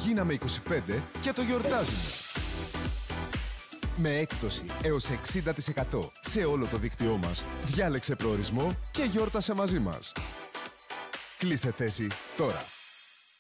Γίναμε 25 και το γιορτάζουμε. Με έκπτωση έως 60% σε όλο το δίκτυό μας. Διάλεξε προορισμό και γιόρτασε μαζί μας. Κλείσε θέση τώρα.